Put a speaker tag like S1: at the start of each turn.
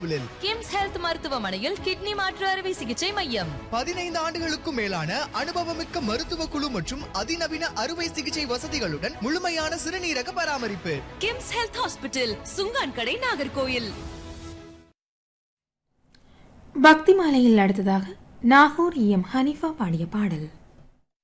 S1: KIMS health மருத்துவமனையில் kidney மாற்று அறுவை சிகிச்சை மையம்.
S2: 15 ஆண்டுகளுக்கும் மேலான அனுபவமிக்க மருத்துவ குழு மற்றும் அதிநவீன அறுவை சிகிச்சை வசதிகளுடன் முழுமையான சிறுநீரக பராமரிப்பு.
S1: கிம்ஸ் ஹெல்த் ஹாஸ்பிட்டல், சுங்கான் கடை, நாகர்கோயில்.
S3: பக்தி மாலையில் அடுத்ததாக நாகூர் எம் ஹனிஃபா பாடிய பாடல்.